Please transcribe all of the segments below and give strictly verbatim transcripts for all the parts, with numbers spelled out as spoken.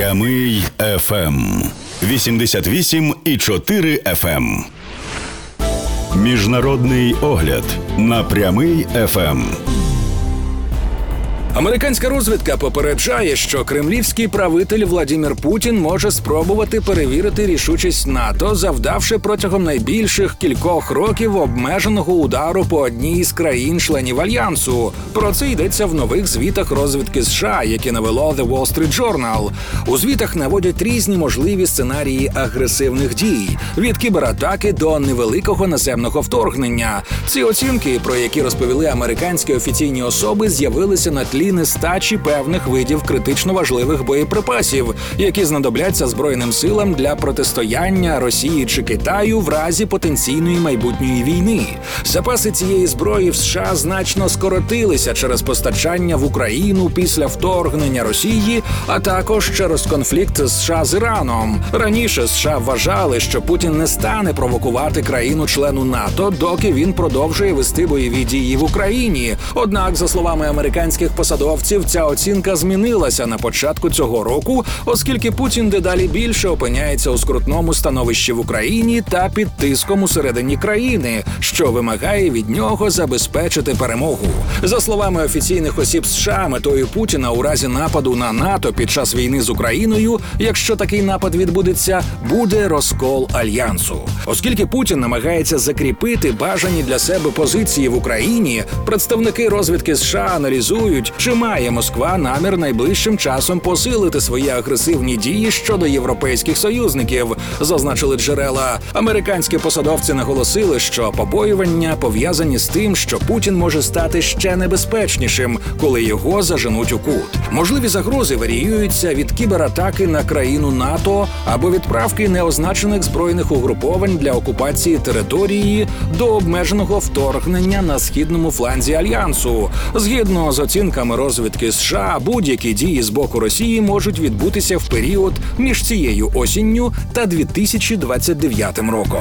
Прямий еф ем. вісімдесят вісім і чотири еф ем. Міжнародний огляд на Прямий еф ем. Американська розвідка попереджає, що кремлівський правитель Владимир Путін може спробувати перевірити рішучість НАТО, завдавши протягом найбільших кількох років обмеженого удару по одній із країн-членів Альянсу. Про це йдеться в нових звітах розвідки США, які навело The Wall Street Journal. У звітах наводять різні можливі сценарії агресивних дій – від кібератаки до невеликого наземного вторгнення. Ці оцінки, про які розповіли американські офіційні особи, з'явилися на тлі нестачі певних видів критично важливих боєприпасів, які знадобляться Збройним силам для протистояння Росії чи Китаю в разі потенційної майбутньої війни. Запаси цієї зброї в США значно скоротилися через постачання в Україну після вторгнення Росії, а також через конфлікт США з Іраном. Раніше США вважали, що Путін не стане провокувати країну-члену НАТО, доки він продовжує вести бойові дії в Україні. Однак, за словами американських посадовців, ця оцінка змінилася на початку цього року, оскільки Путін дедалі більше опиняється у скрутному становищі в Україні та під тиском усередині країни, що вимагає від нього забезпечити перемогу. За словами офіційних осіб США, метою Путіна у разі нападу на НАТО під час війни з Україною, якщо такий напад відбудеться, буде розкол Альянсу. Оскільки Путін намагається закріпити бажані для себе позиції в Україні, представники розвідки США аналізують, чи має Москва намір найближчим часом посилити свої агресивні дії щодо європейських союзників, зазначили джерела. Американські посадовці наголосили, що побоювання пов'язані з тим, що Путін може стати ще небезпечнішим, коли його заженуть у кут. Можливі загрози варіюються від кібератаки на країну НАТО або відправки неозначених збройних угруповань для окупації території до обмеженого вторгнення на східному фланзі Альянсу. Згідно з оцінками розвідки США, будь-які дії з боку Росії можуть відбутися в період між цією осінню та дві тисячі двадцять дев'ятим роком.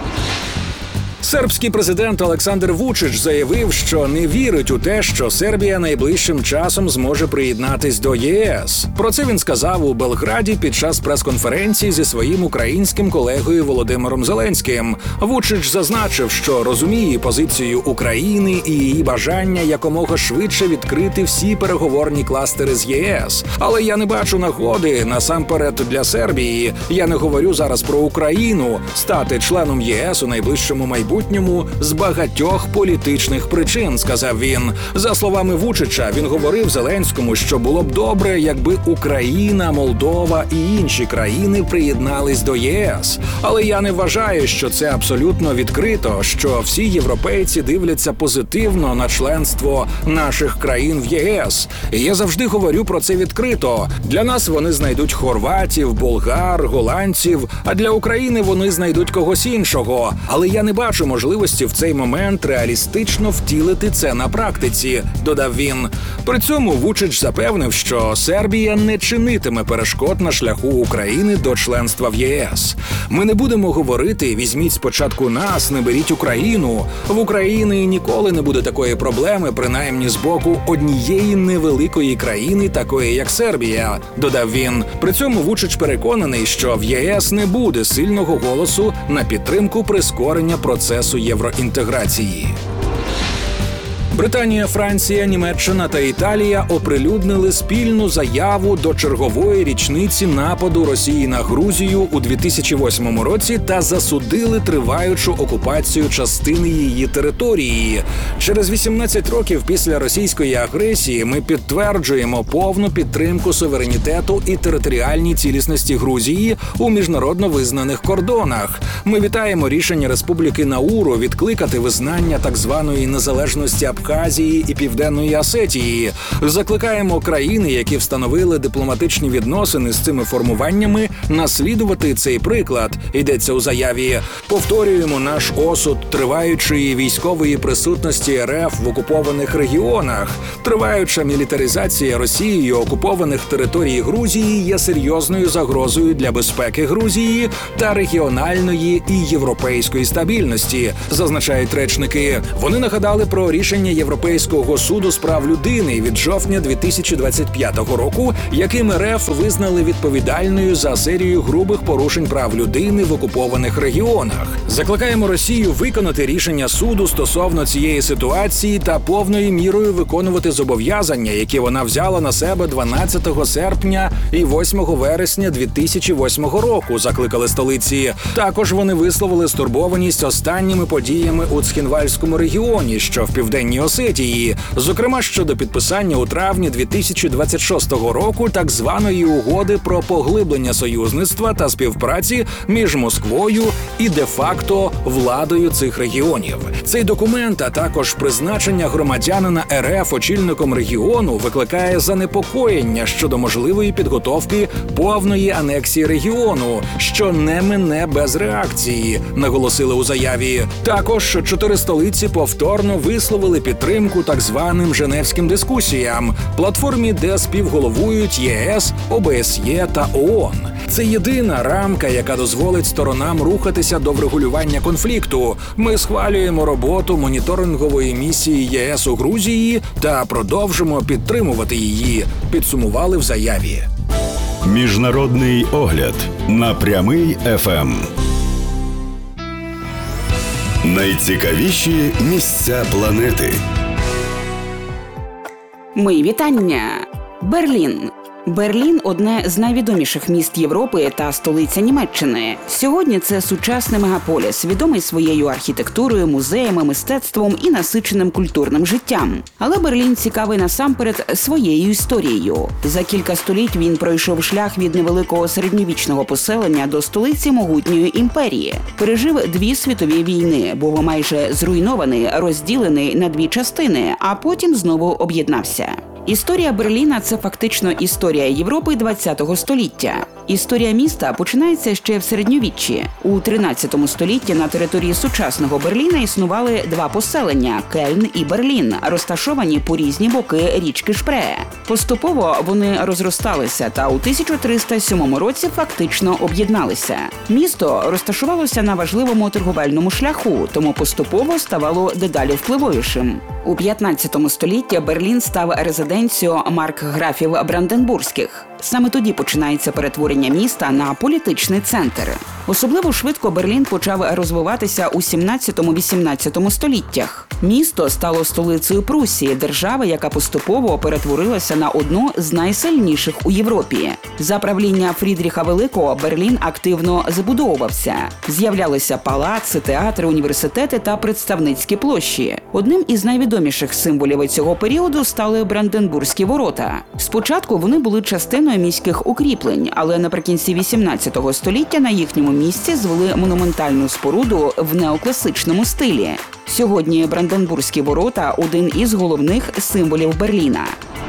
Сербський президент Олександр Вучич заявив, що не вірить у те, що Сербія найближчим часом зможе приєднатись до ЄС. Про це він сказав у Белграді під час прес-конференції зі своїм українським колегою Володимиром Зеленським. Вучич зазначив, що розуміє позицію України і її бажання якомога швидше відкрити всі переговорні кластери з ЄС. Але я не бачу нагоди, насамперед для Сербії, я не говорю зараз про Україну, стати членом ЄС у найближчому майбутньому з багатьох політичних причин, сказав він. За словами Вучича, він говорив Зеленському, що було б добре, якби Україна, Молдова і інші країни приєднались до ЄС. Але я не вважаю, що це абсолютно відкрито, що всі європейці дивляться позитивно на членство наших країн в ЄС. І я завжди говорю про це відкрито. Для нас вони знайдуть хорватів, болгар, голландців, а для України вони знайдуть когось іншого. Але я не бачу можливості в цей момент реалістично втілити це на практиці, додав він. При цьому Вучич запевнив, що Сербія не чинитиме перешкод на шляху України до членства в ЄС. Ми не будемо говорити «візьміть спочатку нас, не беріть Україну». В Україні ніколи не буде такої проблеми, принаймні з боку однієї невеликої країни, такої як Сербія, додав він. При цьому Вучич переконаний, що в ЄС не буде сильного голосу на підтримку прискорення процесу євроінтеграції. Британія, Франція, Німеччина та Італія оприлюднили спільну заяву до чергової річниці нападу Росії на Грузію у дві тисячі восьмому році та засудили триваючу окупацію частини її території. Через вісімнадцять років після російської агресії ми підтверджуємо повну підтримку суверенітету і територіальній цілісності Грузії у міжнародно визнаних кордонах. Ми вітаємо рішення Республіки Науру відкликати визнання так званої незалежності Абхазії і Південної Осетії. Закликаємо країни, які встановили дипломатичні відносини з цими формуваннями, наслідувати цей приклад, йдеться у заяві. Повторюємо наш осуд триваючої військової присутності РФ в окупованих регіонах. Триваюча мілітаризація Росією окупованих територій Грузії є серйозною загрозою для безпеки Грузії та регіональної і європейської стабільності, зазначають речники. Вони нагадали про рішення Європейського суду з прав людини від жовтня дві тисячі двадцять п'ятого року, яким РФ визнали відповідальною за серію грубих порушень прав людини в окупованих регіонах. Закликаємо Росію виконати рішення суду стосовно цієї ситуації та повною мірою виконувати зобов'язання, які вона взяла на себе дванадцятого серпня і восьмого вересня дві тисячі восьмого року, закликали столиці. Також вони висловили стурбованість останніми подіями у Цхінвальському регіоні, що в Південній Осетії, зокрема щодо підписання у травні дві тисячі двадцять шостого року так званої угоди про поглиблення союзництва та співпраці між Москвою і де-факто владою цих регіонів. Цей документ, а також призначення громадянина РФ очільником регіону викликає занепокоєння щодо можливої підготовки повної анексії регіону, що не мине без реакції, наголосили у заяві. Також чотири столиці повторно висловили підтримку так званим Женевським дискусіям, платформі, де співголовують ЄС, ОБСЄ та ООН. Це єдина рамка, яка дозволить сторонам рухатися до врегулювання конфлікту. Ми схвалюємо роботу моніторингової місії ЄС у Грузії та продовжимо підтримувати її, підсумували в заяві. Міжнародний огляд на Прямий еф ем. Найцікавіші місця планети. Мої вітання! Берлін. Берлін – одне з найвідоміших міст Європи та столиця Німеччини. Сьогодні це сучасний мегаполіс, відомий своєю архітектурою, музеями, мистецтвом і насиченим культурним життям. Але Берлін цікавий насамперед своєю історією. За кілька століть він пройшов шлях від невеликого середньовічного поселення до столиці могутньої імперії. Пережив дві світові війни, був майже зруйнований, розділений на дві частини, а потім знову об'єднався. Історія Берліна – це фактично історія Європи ХХ століття. Історія міста починається ще в середньовіччі. У тринадцятому столітті на території сучасного Берліна існували два поселення – Кельн і Берлін, розташовані по різні боки річки Шпрее. Поступово вони розросталися та у тисяча триста сьомому році фактично об'єдналися. Місто розташувалося на важливому торговельному шляху, тому поступово ставало дедалі впливовішим. У п'ятнадцятому столітті Берлін став резиденцією маркграфів Бранденбурзьких. Саме тоді починається перетворення міста на політичний центр. Особливо швидко Берлін почав розвиватися у сімнадцятому-вісімнадцятому століттях. Місто стало столицею Прусії, держави, яка поступово перетворилася на одну з найсильніших у Європі. За правління Фрідріха Великого Берлін активно забудовувався. З'являлися палаци, театри, університети та представницькі площі. Одним із найвідоміших символів цього періоду стали Бранденбурзькі ворота. Спочатку вони були частиною міських укріплень, але наприкінці вісімнадцятого століття на їхньому місці звели монументальну споруду в неокласичному стилі. Сьогодні Бранденбурзькі ворота – один із головних символів Берліна.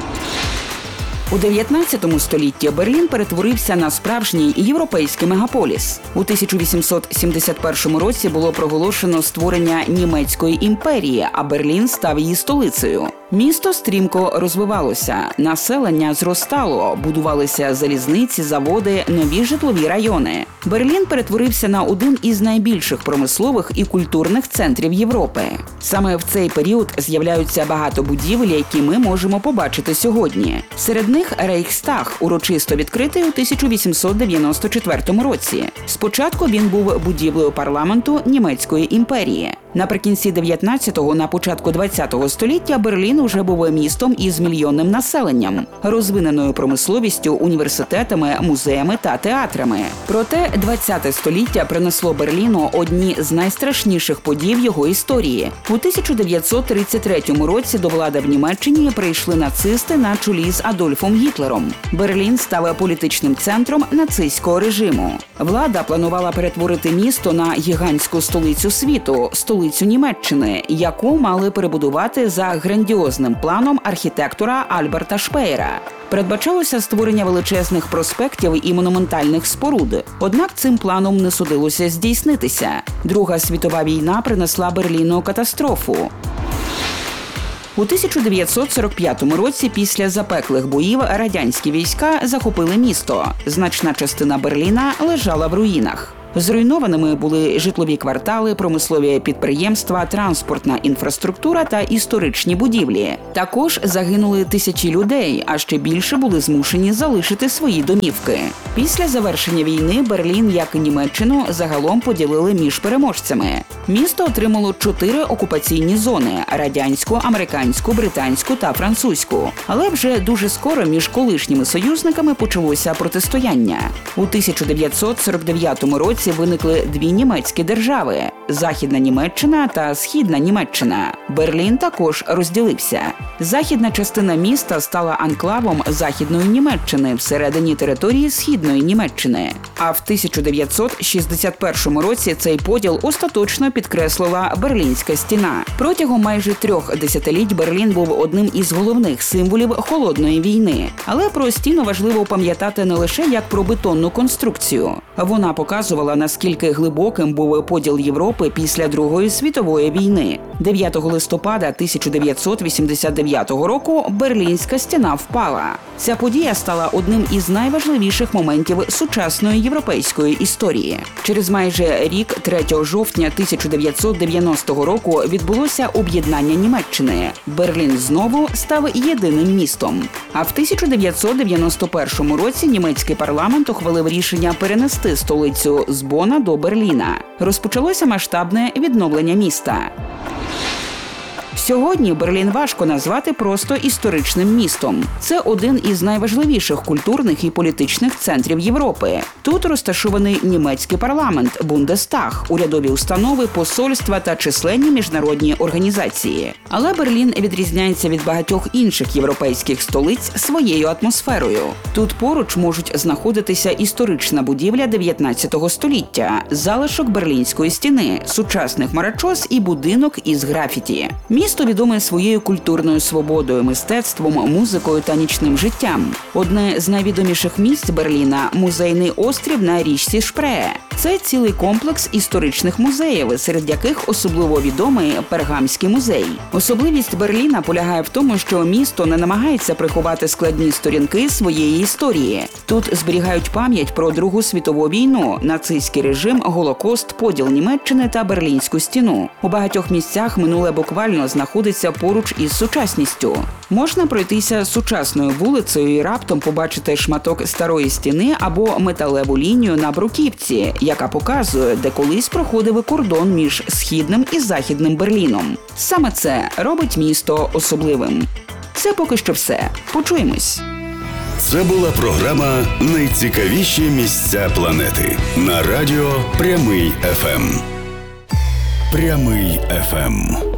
У дев'ятнадцятому столітті Берлін перетворився на справжній європейський мегаполіс. У тисяча вісімсот сімдесят першому році було проголошено створення Німецької імперії, а Берлін став її столицею. Місто стрімко розвивалося, населення зростало, будувалися залізниці, заводи, нові житлові райони. Берлін перетворився на один із найбільших промислових і культурних центрів Європи. Саме в цей період з'являються багато будівель, які ми можемо побачити сьогодні. Серед них Рейхстаг, урочисто відкритий у тисяча вісімсот дев'яносто четвертому році. Спочатку він був будівлею парламенту Німецької імперії. Наприкінці дев'ятнадцятого, на початку двадцятого століття Берлін уже був містом із мільйонним населенням, розвиненою промисловістю, університетами, музеями та театрами. Проте двадцяте століття принесло Берліну одні з найстрашніших подій в його історії. У тисяча дев'ятсот тридцять третьому році до влади в Німеччині прийшли нацисти на чолі з Адольфом Гітлером. Берлін став політичним центром нацистського режиму. Влада планувала перетворити місто на гігантську столицю світу – столицю Німеччини, яку мали перебудувати за грандіозним планом архітектора Альберта Шпеєра. Передбачалося створення величезних проспектів і монументальних споруд. Однак цим планом не судилося здійснитися. Друга світова війна принесла Берліну катастрофу. У тисяча дев'ятсот сорок п'ятому році після запеклих боїв радянські війська захопили місто. Значна частина Берліна лежала в руїнах. Зруйнованими були житлові квартали, промислові підприємства, транспортна інфраструктура та історичні будівлі. Також загинули тисячі людей, а ще більше були змушені залишити свої домівки. Після завершення війни Берлін, як і Німеччину, загалом поділили між переможцями. Місто отримало чотири окупаційні зони – радянську, американську, британську та французьку. Але вже дуже скоро між колишніми союзниками почалося протистояння. У тисяча дев'ятсот сорок дев'ятому році виникли дві німецькі держави – Західна Німеччина та Східна Німеччина. Берлін також розділився. Західна частина міста стала анклавом Західної Німеччини всередині території Східної Німеччини. А в тисяча дев'ятсот шістдесят першому році цей поділ остаточно підкреслила Берлінська стіна. Протягом майже трьох десятиліть Берлін був одним із головних символів холодної війни. Але про стіну важливо пам'ятати не лише як про бетонну конструкцію. Вона показувала, наскільки глибоким був поділ Європи після Другої світової війни. дев'ятого листопада тисяча дев'ятсот вісімдесят дев'ятого року Берлінська стіна впала. Ця подія стала одним із найважливіших моментів сучасної європейської історії. Через майже рік, третього жовтня тисяча дев'ятсот дев'яностого року, відбулося об'єднання Німеччини. Берлін знову став єдиним містом. А в тисяча дев'ятсот дев'яносто першому році німецький парламент ухвалив рішення перенести столицю з Бона до Берліна. Розпочалося масштабне відновлення міста. Сьогодні Берлін важко назвати просто історичним містом. Це один із найважливіших культурних і політичних центрів Європи. Тут розташований німецький парламент, Бундестаг, урядові установи, посольства та численні міжнародні організації. Але Берлін відрізняється від багатьох інших європейських столиць своєю атмосферою. Тут поруч можуть знаходитися історична будівля дев'ятнадцятого століття, залишок Берлінської стіни, сучасний хмарочос і будинок із графіті. Місто відоме своєю культурною свободою, мистецтвом, музикою та нічним життям. Одне з найвідоміших місць Берліна – музейний острів на річці Шпрее. Це цілий комплекс історичних музеїв, серед яких особливо відомий Пергамський музей. Особливість Берліна полягає в тому, що місто не намагається приховати складні сторінки своєї історії. Тут зберігають пам'ять про Другу світову війну, нацистський режим, Голокост, поділ Німеччини та Берлінську стіну. У багатьох місцях минуле буквально знаходиться поруч із сучасністю. Можна пройтися сучасною вулицею і раптом побачити шматок старої стіни або металеву лінію на бруківці, яка показує, де колись проходив кордон між Східним і Західним Берліном. Саме це робить місто особливим. Це поки що все. Почуємось. Це була програма «Найцікавіші місця планети» на радіо Прямий еф ем. Прямий еф ем.